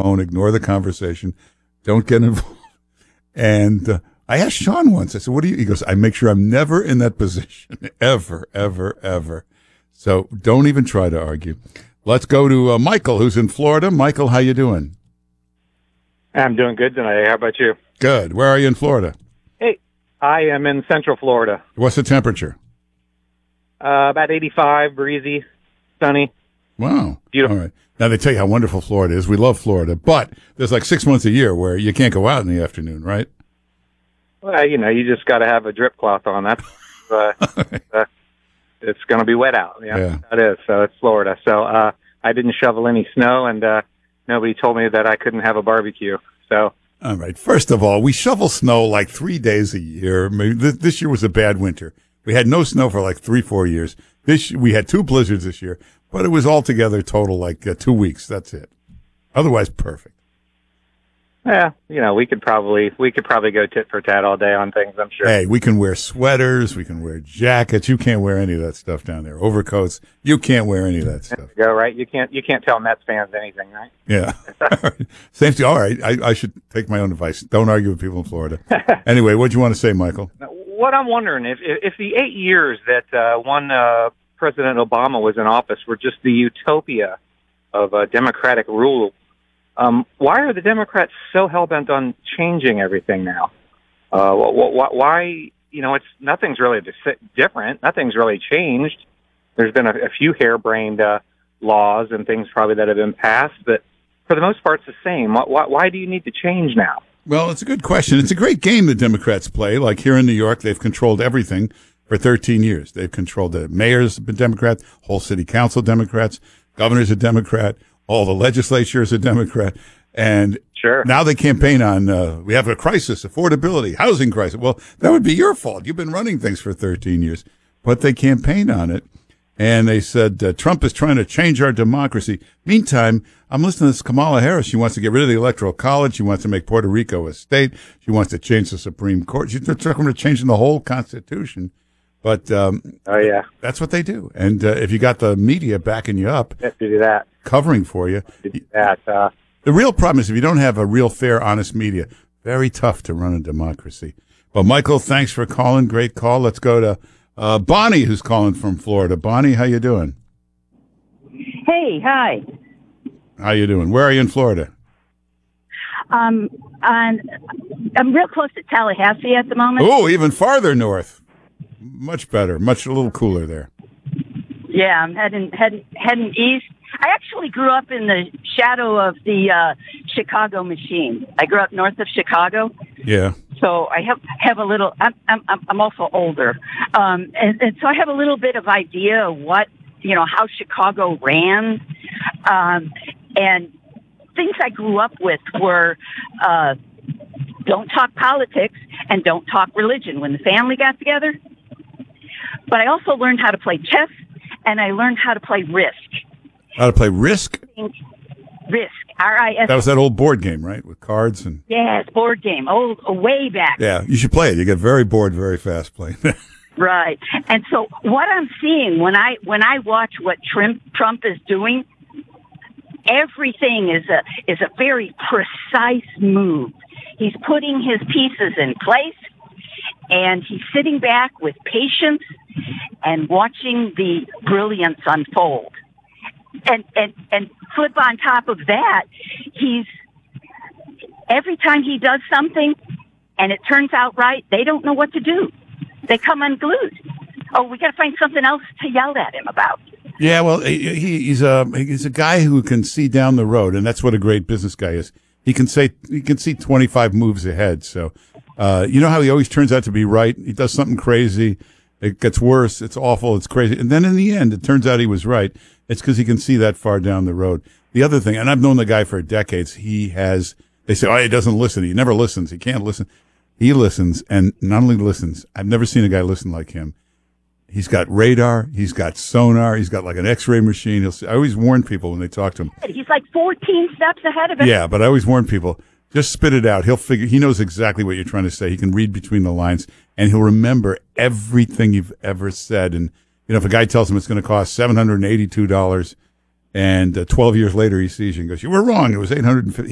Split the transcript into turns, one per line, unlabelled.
phone, ignore the conversation, don't get involved. And I asked Sean once, I said, what do you, he goes, I make sure I'm never in that position, ever, ever, ever. So don't even try to argue. Let's go to Michael, who's in Florida. Michael, how you doing?
I'm doing good tonight. How about you?
Good. Where are you in Florida?
Hey, I am in Central Florida.
What's the temperature?
About 85, breezy, sunny.
Wow.
Beautiful.
All right. Now, they tell you how wonderful Florida is. We love Florida. But there's like 6 months a year where you can't go out in the afternoon, right?
Well, you just got to have a drip cloth on. That's it's going to be wet out. Yeah, that is. So it's Florida. So I didn't shovel any snow, and nobody told me that I couldn't have a barbecue. So.
All right. First of all, we shovel snow like 3 days a year. I mean, this year was a bad winter. We had no snow for like 3-4 years. We had 2 blizzards this year, but it was altogether total like 2 weeks. That's it. Otherwise, perfect.
Yeah, we could probably go tit for tat all day on things, I'm sure.
Hey, we can wear sweaters, we can wear jackets. You can't wear any of that stuff down there. Overcoats, you can't wear any of that stuff.
There you go, right? You can't tell Mets fans anything, right?
Yeah. Same thing. All right. I should take my own advice. Don't argue with people in Florida. Anyway, what do you want to say, Michael?
What I'm wondering, if the 8 years that one President Obama was in office were just the utopia of democratic rule, why are the Democrats so hell-bent on changing everything now? Why, it's nothing's really different. Nothing's really changed. There's been a few harebrained laws and things probably that have been passed, but for the most part, it's the same. Why do you need to change now?
Well, it's a good question. It's a great game the Democrats play. Like here in New York, they've controlled everything for 13 years. They've controlled the mayors, Democrats, whole city council, Democrats, governors, a Democrat. All the legislature is a Democrat. And
sure.
Now they campaign on, we have a crisis, affordability, housing crisis. Well, that would be your fault. You've been running things for 13 years. But they campaign on it. And they said, Trump is trying to change our democracy. Meantime, I'm listening to this Kamala Harris. She wants to get rid of the Electoral College. She wants to make Puerto Rico a state. She wants to change the Supreme Court. She's talking about changing the whole Constitution. But that's what they do. And if you got the media backing you up,
do that.
Covering for you.
That,
the real problem is if you don't have a real, fair, honest media, very tough to run a democracy. Well, Michael, thanks for calling. Great call. Let's go to Bonnie, who's calling from Florida. Bonnie, how you doing?
Hey, hi.
How you doing? Where are you in Florida?
I'm real close to Tallahassee at the moment.
Oh, even farther north. Much better. A little cooler there.
Yeah, I'm heading east. I actually grew up in the shadow of the Chicago machine. I grew up north of Chicago.
Yeah.
So I have a little. I'm also older, and so I have a little bit of idea of what how Chicago ran, and things I grew up with were don't talk politics and don't talk religion when the family got together. But I also learned how to play chess, and I learned how to play Risk.
How to play Risk?
Risk, R-I-S.
That was that old board game, right, with cards and.
Yes, board game, way back.
Yeah, you should play it. You get very bored very fast playing that.
Right, and so what I'm seeing when I watch what Trump is doing, everything is a very precise move. He's putting his pieces in place, and he's sitting back with patience and watching the brilliance unfold. And flip on top of that, every time he does something and it turns out right, they don't know what to do. They come unglued. Oh, we got to find something else to yell at him about.
Yeah, well, he's a guy who can see down the road, and that's what a great business guy is. He can see 25 moves ahead. So, you know how he always turns out to be right? He does something crazy. It gets worse. It's awful. It's crazy. And then in the end, it turns out he was right. It's because he can see that far down the road. The other thing, and I've known the guy for decades, they say, oh, he doesn't listen. He never listens. He can't listen. He listens, and not only listens, I've never seen a guy listen like him. He's got radar. He's got sonar. He's got like an X-ray machine. I always warn people when they talk to him.
He's like 14 steps ahead of him.
Yeah, but I always warn people, just spit it out. He knows exactly what you're trying to say. He can read between the lines, and he'll remember everything you've ever said. And, if a guy tells him it's going to cost $782 and 12 years later he sees you and goes, you were wrong. It was $850.